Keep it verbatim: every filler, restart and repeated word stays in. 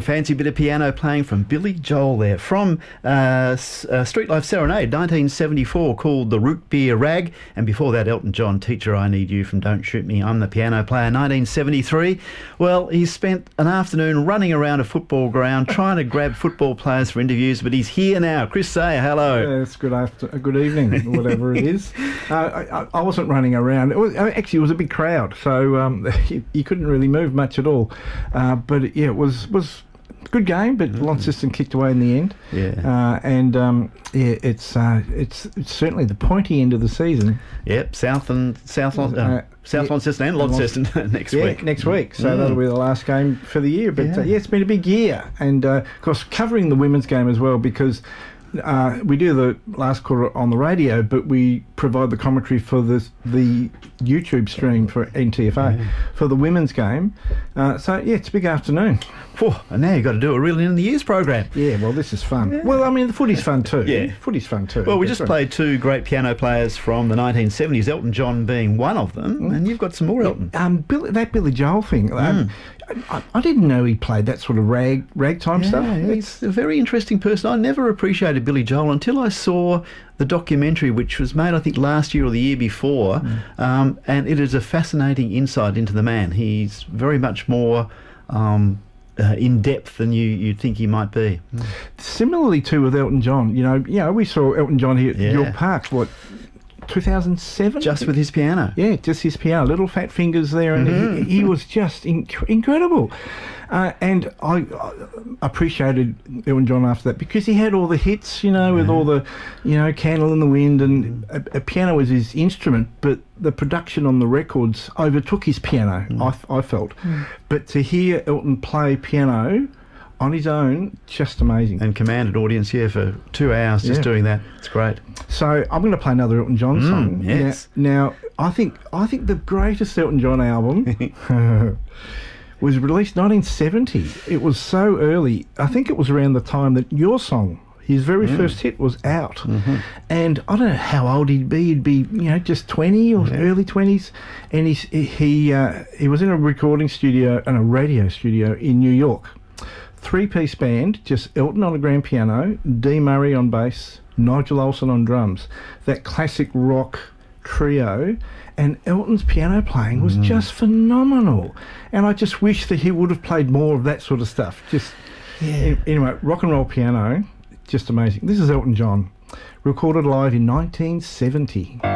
a fancy bit of piano playing from Billy Joel there, from uh, uh, Street Life Serenade, nineteen seventy-four, called The Root Beer Rag, and before that Elton John, Teacher I Need You, from Don't Shoot Me, I'm the Piano Player, nineteen seventy-three. Well, he's spent an afternoon running around a football ground trying to grab football players for interviews, but he's here now. Chris Sayer, hello. Yeah, it's good after, good evening, whatever it is. Uh, I, I wasn't running around. It was, actually, it was a big crowd, so um, you, you couldn't really move much at all. Uh, but yeah, it was was a good game, but mm. Launceston kicked away in the end. Yeah, uh, and um, yeah, it's, uh, it's it's certainly the pointy end of the season. Yep, South and South uh, uh, South yeah, Launceston and Launceston next yeah, week. next week. So mm. that'll be the last game for the year. But yeah, uh, yeah it's been a big year, and uh, of course covering the women's game as well, because Uh, we do the last quarter on the radio, but we provide the commentary for the the YouTube stream for N T F A yeah. for the women's game. Uh, so yeah, it's a big afternoon. Whew, and now you've got to do a real in the years program. Yeah, well, this is fun. Yeah. Well, I mean, the footy's fun too. Yeah, footy's fun too. Well, we just played two great piano players from the nineteen seventies, Elton John being one of them, mm. and you've got some more Elton. Um, Bill, that Billy Joel thing. Mm. Um, I, I didn't know he played that sort of rag ragtime yeah, stuff. It's a very interesting person. I never appreciated Billy Joel until I saw the documentary, which was made, I think, last year or the year before, mm. um, and it is a fascinating insight into the man. He's very much more um, uh, in depth than you you'd think he might be. Mm. Similarly, too, with Elton John. You know, you know, we saw Elton John here at yeah. York Park. What? two thousand seven, just with his piano. Yeah, just his piano, little fat fingers there, and mm-hmm. he, he was just inc- incredible. Uh, and I, I appreciated Elton John after that, because he had all the hits, you know, yeah. with all the, you know, Candle in the Wind, and a, a piano was his instrument, but the production on the records overtook his piano. Mm. I, I felt, mm. but to hear Elton play piano on his own, just amazing. And command an audience here for two hours just yeah. doing that. It's great. So I'm going to play another Elton John mm, song. Yes. Now, now, I think I think the greatest Elton John album was released nineteen seventy. It was so early. I think it was around the time that Your Song, his very mm. first hit, was out. Mm-hmm. And I don't know how old he'd be. He'd be, you know, just twenty or yeah. early twenties. And he's, he uh, he was in a recording studio and a radio studio in New York. Three-piece band, just Elton on a grand piano, Dee Murray on bass, Nigel Olsson on drums. That classic rock trio. And Elton's piano playing was mm. just phenomenal. And I just wish that he would have played more of that sort of stuff. Just yeah. Anyway, rock and roll piano, just amazing. This is Elton John, recorded live in nineteen seventy.